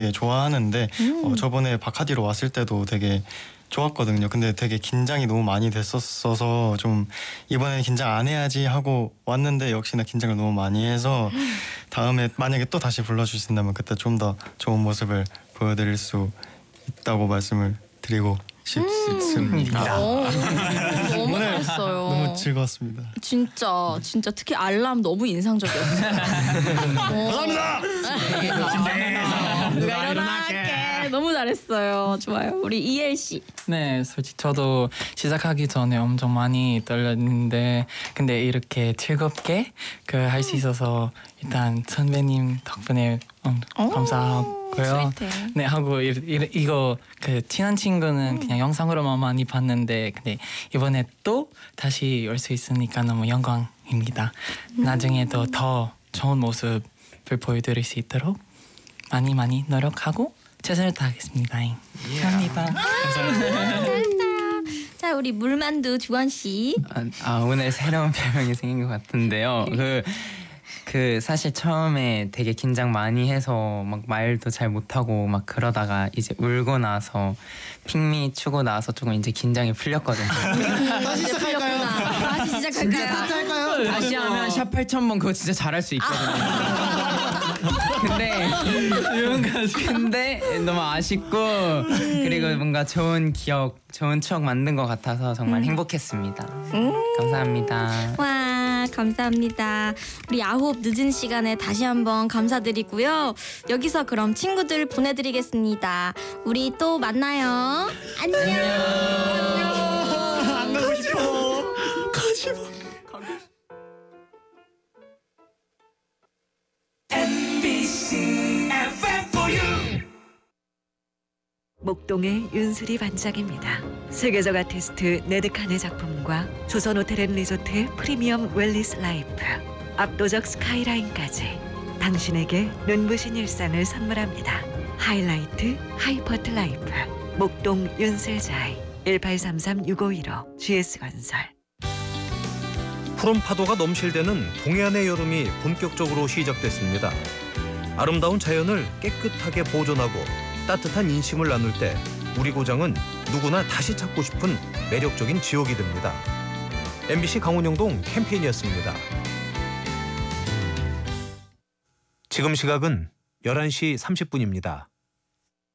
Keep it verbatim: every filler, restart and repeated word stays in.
되게 좋아하는데 음. 어, 저번에 바카디로 왔을 때도 되게 좋았거든요. 근데 되게 긴장이 너무 많이 됐었어서 좀 이번에는 긴장 안 해야지 하고 왔는데 역시나 긴장을 너무 많이 해서 다음에 만약에 또 다시 불러주신다면 그때 좀 더 좋은 모습을 보여드릴 수 있다고 말씀을 드리고 싶습니다. 오, 너무 잘했어요. 너무 즐거웠습니다. 진짜 진짜 특히 알람 너무 인상적이었어요. 감사합니다. 누가 일어날게. 너무 잘했어요. 좋아요. 우리 이엘 씨. 네, 솔직히 저도 시작하기 전에 엄청 많이 떨렸는데 근데 이렇게 즐겁게 그 할 수 있어서 일단 선배님 덕분에 음, 감사하고요. 스윗해. 네, 하고 이, 이, 이거 그 친한 친구는 그냥 영상으로만 많이 봤는데 근데 이번에 또 다시 올 수 있으니까 너무 영광입니다. 나중에도 더 좋은 모습을 보여드릴 수 있도록 많이 많이 노력하고 최선을 다하겠습니다. 감사합니다. 자, 우리 물만두 주원 씨. 아, 아 오늘 새로운 별명이 생긴 것 같은데요. 그, 그 사실 처음에 되게 긴장 많이 해서 막 말도 잘 못하고 막 그러다가 이제 울고 나서 핑미 추고 나서 조금 이제 긴장이 풀렸거든요. 다시 시작할까요? 다시 시작할까요? 다시 하면 샵 팔천 번 그거 진짜 잘할 수 있거든요. 근데 근데 너무 아쉽고 그리고 뭔가 좋은 기억, 좋은 추억 만든 것 같아서 정말 행복했습니다. 감사합니다. 와, 감사합니다. 우리 아홉 늦은 시간에 다시 한번 감사드리고요. 여기서 그럼 친구들 보내드리겠습니다. 우리 또 만나요. 안녕. 안 가고 싶어. 가지 마. 목동의 윤슬이 반짝입니다. 세계적 아티스트 네드칸의 작품과 조선호텔앤리조트의 프리미엄 웰리스 라이프, 압도적 스카이라인까지 당신에게 눈부신 일상을 선물합니다. 하이라이트 하이퍼트 라이프 목동 윤슬자이 일팔삼삼 육오일오 지에스건설. 푸른 파도가 넘실대는 동해안의 여름이 본격적으로 시작됐습니다. 아름다운 자연을 깨끗하게 보존하고 따뜻한 인심을 나눌 때 우리 고장은 누구나 다시 찾고 싶은 매력적인 지역이 됩니다. 엠비씨 강원영동 캠페인이었습니다. 지금 시각은 열한 시 삼십 분입니다.